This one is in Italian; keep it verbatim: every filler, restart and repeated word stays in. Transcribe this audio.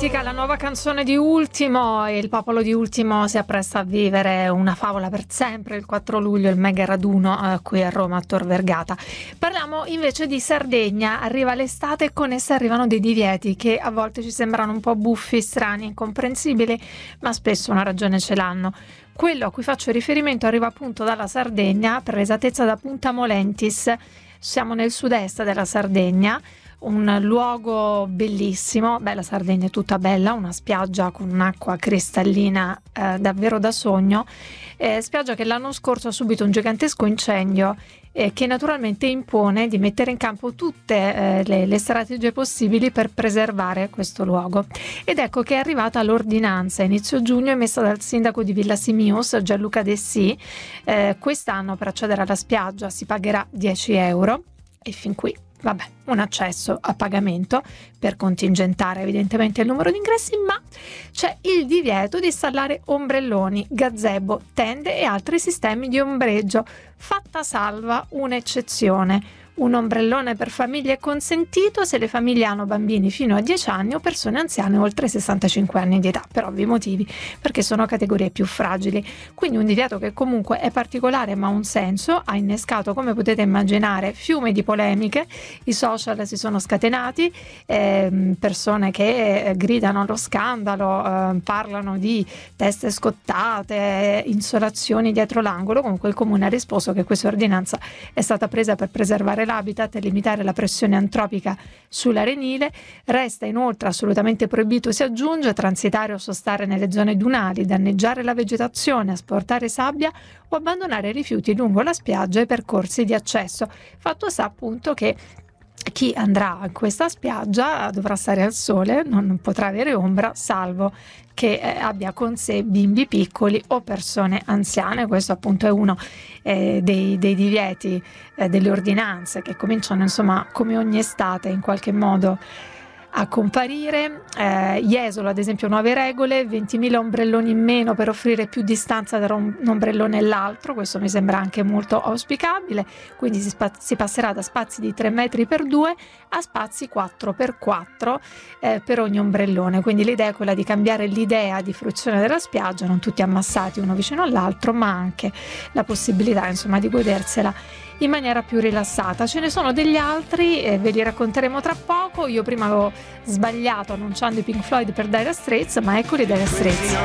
Poetica, la nuova canzone di Ultimo. Il popolo di Ultimo si appresta a vivere una favola per sempre il quattro luglio, il mega raduno eh, qui a Roma, a Tor Vergata. Parliamo invece di Sardegna. Arriva l'estate e con essa arrivano dei divieti che a volte ci sembrano un po' buffi, strani, incomprensibili, ma spesso una ragione ce l'hanno. Quello a cui faccio riferimento arriva appunto dalla Sardegna, per l'esattezza da Punta Molentis. Siamo nel sud-est della Sardegna, un luogo bellissimo. Beh, la Sardegna è tutta bella, una spiaggia con un'acqua cristallina eh, davvero da sogno, eh, spiaggia che l'anno scorso ha subito un gigantesco incendio eh, che naturalmente impone di mettere in campo tutte eh, le, le strategie possibili per preservare questo luogo. Ed ecco che è arrivata l'ordinanza inizio giugno emessa dal sindaco di Villa Simius, Gianluca Dessì. Eh, quest'anno per accedere alla spiaggia si pagherà dieci euro e fin qui vabbè, un accesso a pagamento per contingentare evidentemente il numero di ingressi, ma c'è il divieto di installare ombrelloni, gazebo, tende e altri sistemi di ombreggio, fatta salva un'eccezione. Un ombrellone per famiglie è consentito se le famiglie hanno bambini fino a dieci anni o persone anziane oltre sessantacinque anni di età, per ovvi motivi, perché sono categorie più fragili. Quindi un divieto che comunque è particolare ma ha un senso, ha innescato, come potete immaginare, fiumi di polemiche. I social si sono scatenati, eh, persone che eh, gridano allo scandalo, eh, parlano di teste scottate, insolazioni dietro l'angolo. Comunque il comune ha risposto che questa ordinanza è stata presa per preservare l'habitat e limitare la pressione antropica sull'arenile. Resta inoltre assolutamente proibito, si aggiunge, transitare o sostare nelle zone dunali, danneggiare la vegetazione, asportare sabbia o abbandonare rifiuti lungo la spiaggia e i percorsi di accesso. Fatto sta appunto che chi andrà a questa spiaggia dovrà stare al sole, non potrà avere ombra, salvo che eh, abbia con sé bimbi piccoli o persone anziane. Questo appunto è uno eh, dei, dei divieti, eh, delle ordinanze che cominciano, insomma, come ogni estate in qualche modo a comparire. Eh, Jesolo ad esempio nuove regole, ventimila ombrelloni in meno per offrire più distanza tra un ombrellone e l'altro. Questo mi sembra anche molto auspicabile, quindi si, spa- si passerà da spazi di tre metri per due a spazi quattro per quattro eh, per ogni ombrellone. Quindi l'idea è quella di cambiare l'idea di fruizione della spiaggia, non tutti ammassati uno vicino all'altro, ma anche la possibilità, insomma, di godersela in maniera più rilassata. Ce ne sono degli altri, eh, ve li racconteremo tra poco. Io prima avevo sbagliato annunciando i Pink Floyd per Dire Straits, ma eccoli Dire Straits.